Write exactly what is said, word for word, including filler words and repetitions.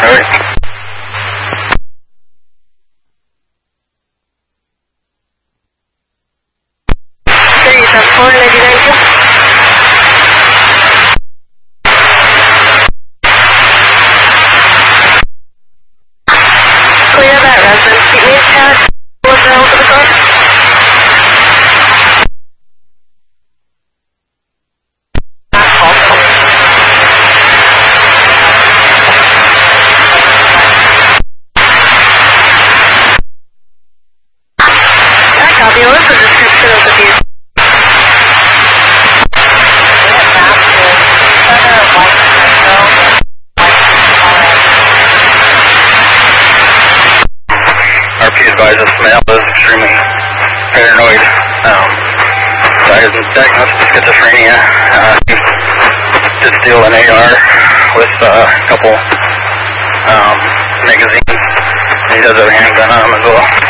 Alright. three seven four, ninety-nine two. Clear that residence. Keep me at what's the hell for the car? That copy. What's the description of the vehicle? R P advises male is extremely paranoid. Um, diagnosed with schizophrenia. Uh, he did steal an A R with uh, a couple um, magazines. And he does have a handgun on him as well.